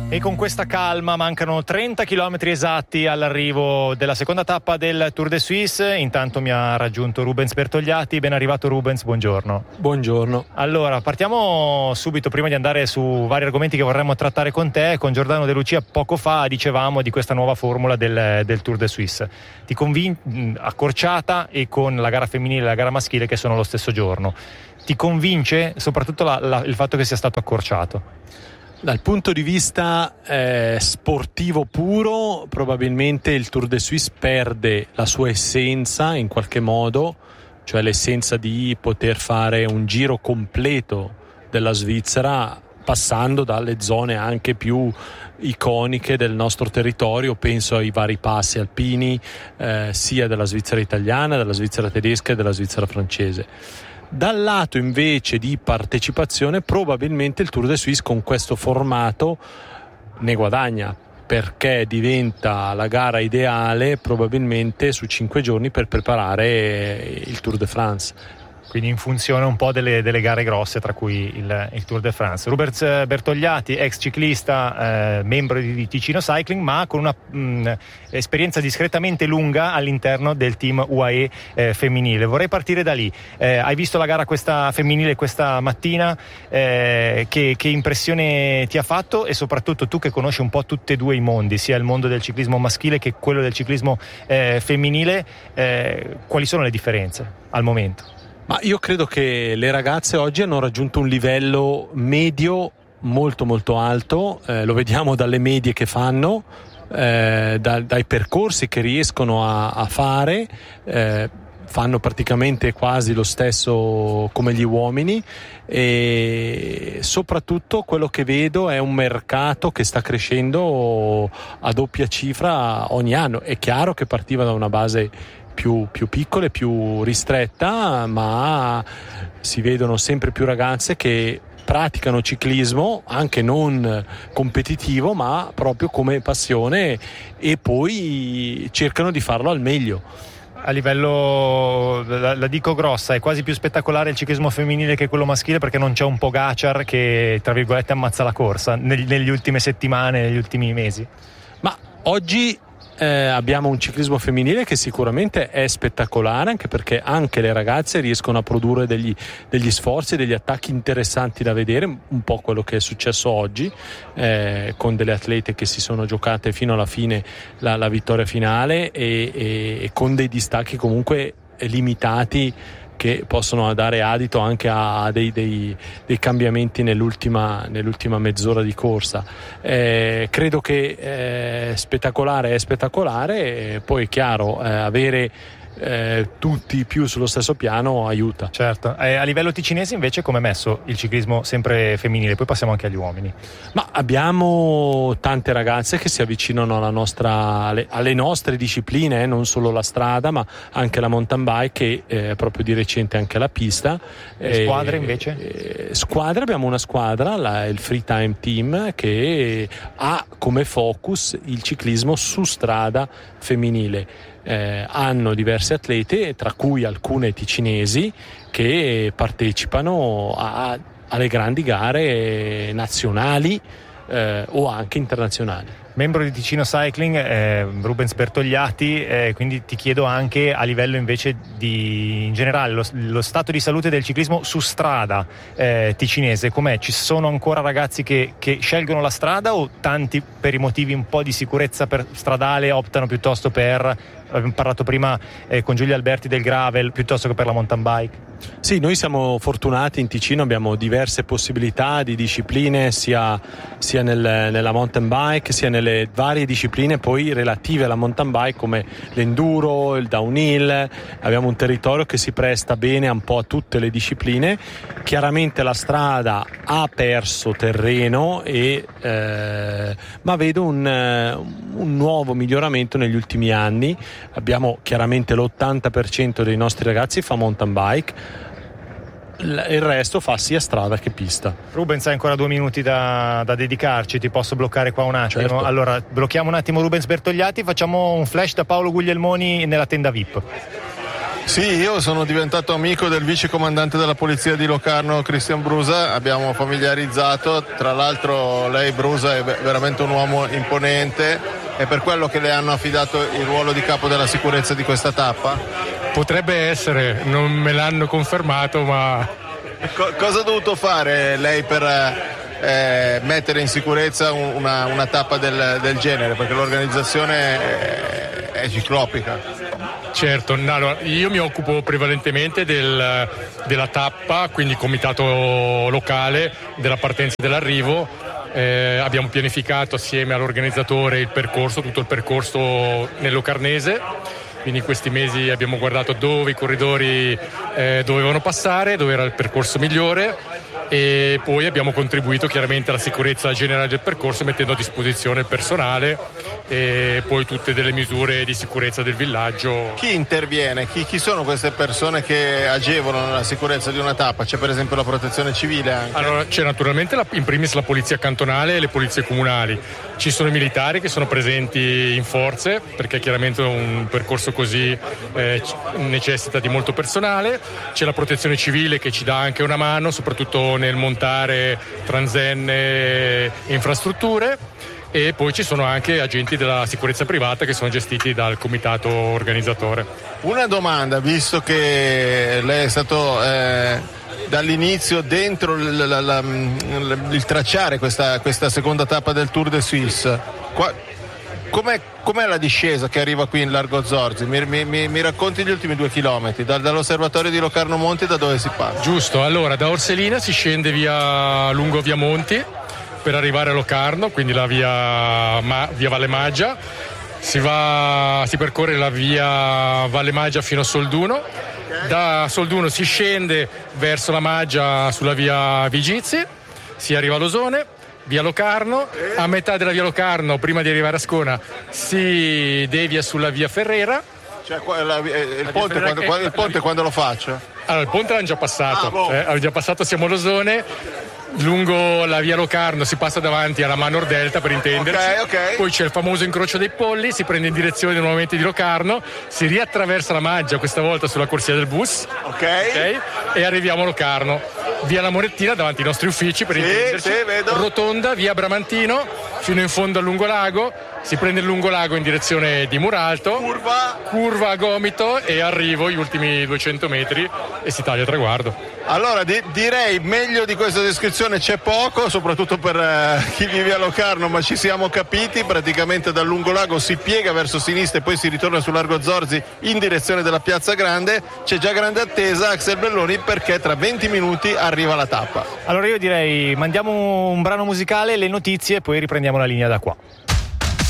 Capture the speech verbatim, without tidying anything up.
E con questa calma mancano trenta chilometri esatti all'arrivo della seconda tappa del Tour de Suisse. Intanto mi ha raggiunto Rubens Bertogliati. Ben arrivato Rubens, buongiorno. Buongiorno. Allora, partiamo subito, prima di andare su vari argomenti che vorremmo trattare con te. Con Giordano De Lucia poco fa dicevamo di questa nuova formula del, del Tour de Suisse. Ti convin- accorciata e con la gara femminile e la gara maschile che sono lo stesso giorno. Ti convince soprattutto la, la, il fatto che sia stato accorciato? Dal punto di vista eh, sportivo puro, probabilmente il Tour de Suisse perde la sua essenza in qualche modo, cioè l'essenza di poter fare un giro completo della Svizzera passando dalle zone anche più iconiche del nostro territorio. Penso ai vari passi alpini eh, sia della Svizzera italiana, della Svizzera tedesca e della Svizzera francese. Dal lato invece di partecipazione, probabilmente il Tour de Suisse con questo formato ne guadagna, perché diventa la gara ideale probabilmente su cinque giorni per preparare il Tour de France. Quindi in funzione un po' delle, delle gare grosse, tra cui il, il Tour de France. Rubens Bertogliati, ex ciclista, eh, membro di Ticino Cycling, ma con una mh, esperienza discretamente lunga all'interno del team U A E eh, femminile. Vorrei partire da lì. Eh, hai visto la gara questa femminile questa mattina? Eh, che, che impressione ti ha fatto? E soprattutto tu che conosci un po' tutti e due i mondi, sia il mondo del ciclismo maschile che quello del ciclismo eh, femminile, eh, quali sono le differenze al momento? Ma io credo che le ragazze oggi hanno raggiunto un livello medio molto molto alto, eh, lo vediamo dalle medie che fanno, eh, da, dai percorsi che riescono a, a fare, eh, fanno praticamente quasi lo stesso come gli uomini, e soprattutto quello che vedo è un mercato che sta crescendo a doppia cifra ogni anno. È chiaro che partiva da una base Più, più piccole, più ristretta, ma si vedono sempre più ragazze che praticano ciclismo anche non competitivo, ma proprio come passione, e poi cercano di farlo al meglio. A livello, la, la dico grossa, è quasi più spettacolare il ciclismo femminile che quello maschile, perché non c'è un Pogacar che tra virgolette ammazza la corsa neg- negli ultime settimane, negli ultimi mesi. Ma oggi Eh, abbiamo un ciclismo femminile che sicuramente è spettacolare, anche perché anche le ragazze riescono a produrre degli, degli sforzi, degli attacchi interessanti da vedere, un po' quello che è successo oggi, eh, con delle atlete che si sono giocate fino alla fine la, la vittoria finale, e, e, e con dei distacchi comunque limitati che possono dare adito anche a dei, dei, dei cambiamenti nell'ultima, nell'ultima mezz'ora di corsa. Eh, credo che eh, spettacolare è spettacolare, e poi è chiaro, eh, avere eh, tutti più sullo stesso piano aiuta. Certo. Eh, a livello ticinese invece come è messo il ciclismo sempre femminile? Poi passiamo anche agli uomini. Ma abbiamo tante ragazze che si avvicinano alla nostra, alle, alle nostre discipline, eh, non solo la strada ma anche la mountain bike, e eh, proprio di recente anche la pista. E squadre invece? Eh, squadre, abbiamo una squadra, la, il Free Time Team, che ha come focus il ciclismo su strada femminile. Eh, hanno diverse atlete, tra cui alcune ticinesi, che partecipano a, alle grandi gare nazionali eh, o anche internazionali. Membro di Ticino Cycling, eh, Rubens Bertogliati, eh, quindi ti chiedo anche a livello invece di in generale lo, lo stato di salute del ciclismo su strada eh, ticinese, com'è? Ci sono ancora ragazzi che, che scelgono la strada, o tanti per i motivi un po' di sicurezza per stradale optano piuttosto per, abbiamo parlato prima eh, con Giulia Alberti del gravel, piuttosto che per la mountain bike? Sì, noi siamo fortunati in Ticino, abbiamo diverse possibilità di discipline, sia, sia nel, nella mountain bike sia nelle varie discipline poi relative alla mountain bike, come l'enduro, il downhill. Abbiamo un territorio che si presta bene un po' a tutte le discipline. Chiaramente la strada ha perso terreno, e, eh, ma vedo un, un nuovo miglioramento negli ultimi anni. Abbiamo chiaramente l'ottanta per cento dei nostri ragazzi fa mountain bike, il resto fa sia strada che pista. Rubens, hai ancora due minuti da, da dedicarci, ti posso bloccare qua un attimo? Certo. Allora blocchiamo un attimo Rubens Bertogliati, facciamo un flash da Paolo Guglielmoni nella tenda V I P. Sì, io sono diventato amico del vice comandante della polizia di Locarno, Cristian Brusa, abbiamo familiarizzato, tra l'altro lei Brusa è veramente un uomo imponente, è per quello che le hanno affidato il ruolo di capo della sicurezza di questa tappa? Potrebbe essere, non me l'hanno confermato, ma... Co- cosa ha dovuto fare lei per eh, mettere in sicurezza una, una tappa del, del genere? Perché l'organizzazione è, è ciclopica. Certo, allora, io mi occupo prevalentemente del, della tappa, quindi comitato locale, della partenza e dell'arrivo. Eh, abbiamo pianificato assieme all'organizzatore il percorso, tutto il percorso nel Locarnese. Quindi in questi mesi abbiamo guardato dove i corridori eh, dovevano passare, dove era il percorso migliore, e poi abbiamo contribuito chiaramente alla sicurezza generale del percorso mettendo a disposizione il personale e poi tutte delle misure di sicurezza del villaggio. Chi interviene? Chi, chi sono queste persone che agevolano la sicurezza di una tappa? C'è per esempio la protezione civile anche? Allora c'è naturalmente la, in primis la polizia cantonale e le polizie comunali, ci sono i militari che sono presenti in forze perché chiaramente un percorso così eh, necessita di molto personale, c'è la protezione civile che ci dà anche una mano soprattutto nel montare transenne e infrastrutture, e poi ci sono anche agenti della sicurezza privata che sono gestiti dal comitato organizzatore. Una domanda, visto che lei è stato eh, dall'inizio dentro l- l- l- il tracciare questa, questa seconda tappa del Tour de Suisse, qua, com'è, com'è la discesa che arriva qui in Largo Zorzi? Mi, mi, mi racconti gli ultimi due chilometri, da, dall'osservatorio di Locarno Monti, da dove si parte? Giusto, allora da Orselina si scende via lungo via Monti per arrivare a Locarno, quindi la via, ma, via Valle Maggia, si, va, si percorre la via Valle Maggia fino a Solduno, da Solduno si scende verso la Maggia sulla via Vigizi, si arriva a Losone, via Locarno, a metà della via Locarno prima di arrivare a Scona si devia sulla via Ferrera. Cioè, la, il, ponte, quando, che... il ponte quando lo faccio? Allora il ponte l'hanno già passato, ah, boh. eh, l'hanno già passato, siamo a Losone. Lungo la via Locarno si passa davanti alla Manor Delta per intenderci, okay, okay. Poi c'è il famoso incrocio dei Polli, si prende in direzione nuovamente di Locarno, si riattraversa la Maggia, questa volta sulla corsia del bus, okay. Okay, e arriviamo a Locarno, via La Morettina davanti ai nostri uffici per sì, intenderci, sì, vedo. Rotonda, via Bramantino fino in fondo al Lungolago, si prende il Lungolago in direzione di Muralto, curva, curva a gomito e arrivo gli ultimi duecento metri e si taglia traguardo. Allora di- direi meglio di questa descrizione c'è poco, soprattutto per eh, chi vive a Locarno, ma ci siamo capiti. Praticamente dal Lungolago si piega verso sinistra e poi si ritorna su Largo Zorzi in direzione della Piazza Grande. C'è già grande attesa, Axel Belloni, perché tra venti minuti arriva la tappa. Allora io direi mandiamo un brano musicale, le notizie e poi riprendiamo la linea da qua.